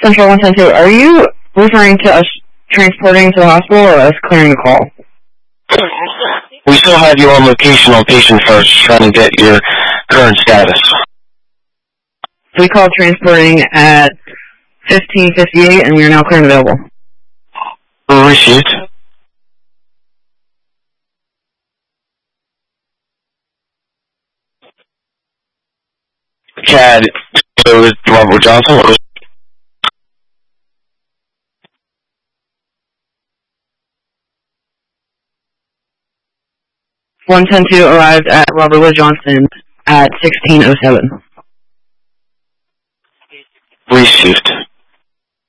Central 110-2, are you referring to us transporting to the hospital or us clearing the call? We still have you on location on patient first, trying to get your current status. We called transporting at 15:58 and we are now clear and available. Received. CAD, so is Robert Johnson. 110-2 arrived at Robert Wood Johnson at 16:07. Received.